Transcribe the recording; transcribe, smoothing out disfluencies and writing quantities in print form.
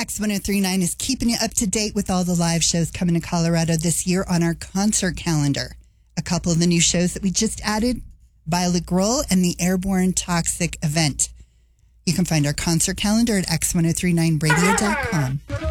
X1039 is keeping you up to date with all the live shows coming to Colorado this year on our concert calendar. A couple of the new shows that we just added, Violet Grohl and the Airborne Toxic event. You can find our concert calendar at x1039radio.com.